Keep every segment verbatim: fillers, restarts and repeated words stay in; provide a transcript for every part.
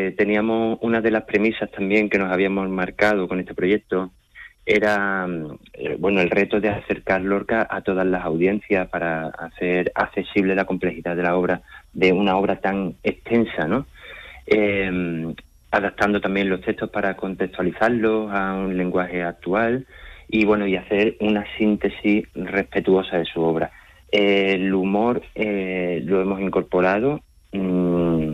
eh, teníamos una de las premisas también que nos habíamos marcado con este proyecto, era eh, bueno el reto de acercar Lorca a todas las audiencias para hacer accesible la complejidad de la obra, de una obra tan extensa, ¿no? Eh, adaptando también los textos para contextualizarlos a un lenguaje actual y bueno y hacer una síntesis respetuosa de su obra. Eh, el humor eh, lo hemos incorporado mmm,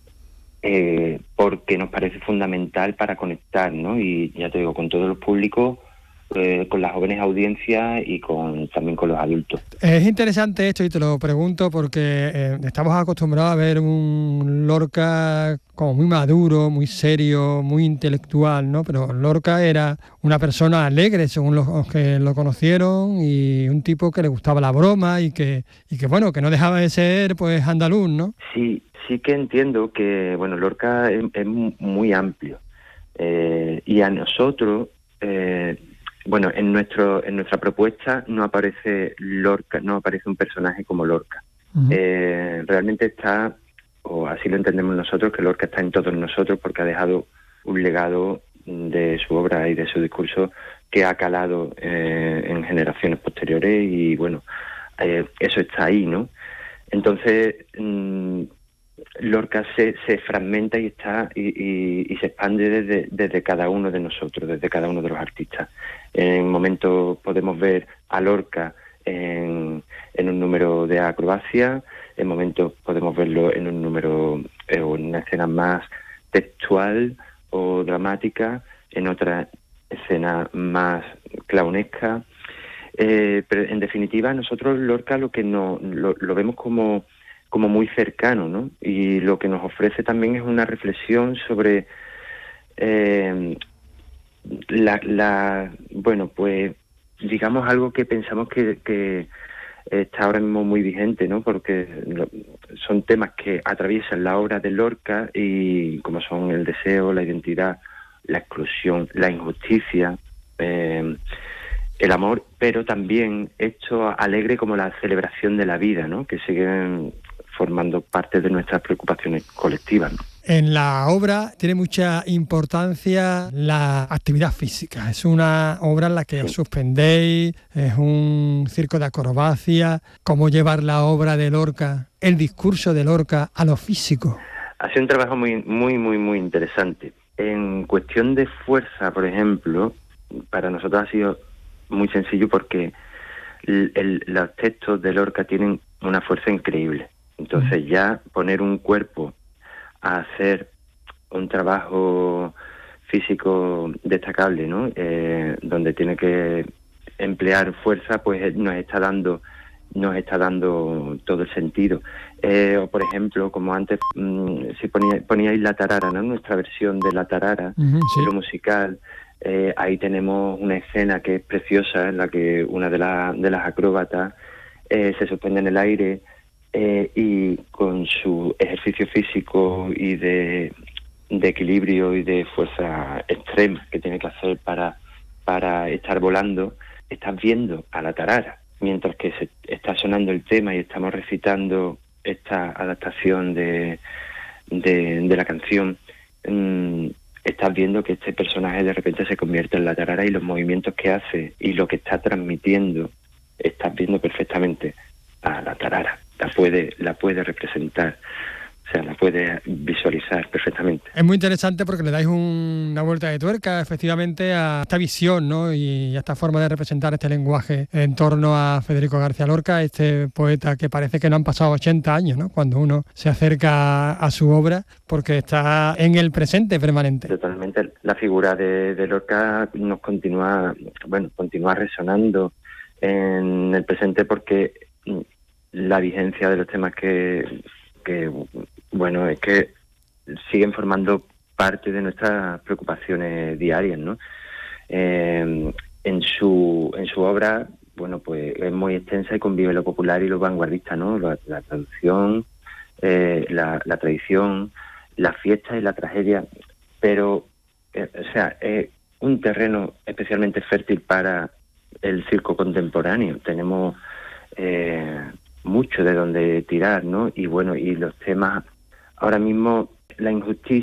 eh, porque nos parece fundamental para conectar, ¿no? Y ya te digo, con todos los públicos, eh, con las jóvenes audiencias y con también con los adultos. Es interesante esto y te lo pregunto porque eh, estamos acostumbrados a ver un Lorca como muy maduro, muy serio, muy intelectual, ¿no? Pero Lorca era una persona alegre, según los que lo conocieron, y un tipo que le gustaba la broma y que, y que bueno, que no dejaba de ser pues andaluz, ¿no? Sí, sí que entiendo que, bueno, Lorca es, es muy amplio. Eh, y a nosotros... Eh, Bueno, en nuestro en nuestra propuesta no aparece Lorca, no aparece un personaje como Lorca. Uh-huh. Eh, realmente está, o así lo entendemos nosotros, que Lorca está en todos nosotros porque ha dejado un legado de su obra y de su discurso que ha calado eh, en generaciones posteriores y bueno, eh, eso está ahí, ¿no? Entonces, mmm, Lorca se, se fragmenta y está y, y, y se expande desde, desde cada uno de nosotros, desde cada uno de los artistas. En momentos podemos ver a Lorca en, en un número de acrobacia, en momentos podemos verlo en un número eh, o en una escena más textual o dramática, en otra escena más clownesca. Eh, pero en definitiva, nosotros Lorca lo que no lo, lo vemos como como muy cercano, ¿no? Y lo que nos ofrece también es una reflexión sobre eh, la, la, bueno, pues digamos algo que pensamos que, que está ahora mismo muy vigente, ¿no? Porque lo, son temas que atraviesan la obra de Lorca y como son el deseo, la identidad, la exclusión, la injusticia, eh, el amor, pero también esto alegre como la celebración de la vida, ¿no? Que siguen formando parte de nuestras preocupaciones colectivas, ¿no? En la obra tiene mucha importancia la actividad física. Es una obra en la que sí. os suspendéis, es un circo de acrobacia. ¿Cómo llevar la obra de Lorca, el discurso de Lorca, a lo físico? Ha sido un trabajo muy, muy, muy, muy interesante. En cuestión de fuerza, por ejemplo, para nosotros ha sido muy sencillo porque el, el, los textos de Lorca tienen una fuerza increíble. Entonces ya poner un cuerpo a hacer un trabajo físico destacable, ¿no? Eh, donde tiene que emplear fuerza, pues nos está dando nos está dando todo el sentido. Eh, o por ejemplo, como antes, mmm, si ponía, poníais La Tarara, ¿no? Nuestra versión de La Tarara, uh-huh, sí. Lo musical, eh, ahí tenemos una escena que es preciosa, en la que una de, la, de las acróbatas eh, se suspende en el aire, Eh, y con su ejercicio físico y de, de equilibrio y de fuerza extrema que tiene que hacer para, para estar volando, estás viendo a la tarara, mientras que se está sonando el tema y estamos recitando esta adaptación de, de, de la canción, mmm, estás viendo que este personaje de repente se convierte en la tarara y los movimientos que hace y lo que está transmitiendo, estás viendo perfectamente a la tarara. La puede, la puede representar, o sea, la puede visualizar perfectamente. Es muy interesante porque le dais un, una vuelta de tuerca, efectivamente, a esta visión, ¿no? Y a esta forma de representar este lenguaje en torno a Federico García Lorca, este poeta que parece que no han pasado ochenta años, ¿no? Cuando uno se acerca a su obra, porque está en el presente permanente. Totalmente. La figura de, de Lorca nos continúa, bueno, continúa resonando en el presente porque la vigencia de los temas que, que, bueno, es que siguen formando parte de nuestras preocupaciones diarias, ¿no? Eh, en su en su obra, bueno, pues es muy extensa y convive lo popular y lo vanguardista, ¿no? La, la traducción, eh, la, la tradición, la fiesta y la tragedia, pero, eh, o sea, es un terreno especialmente fértil para el circo contemporáneo. Tenemos eh, mucho de donde tirar, ¿no? Y bueno, y los temas, ahora mismo la injusticia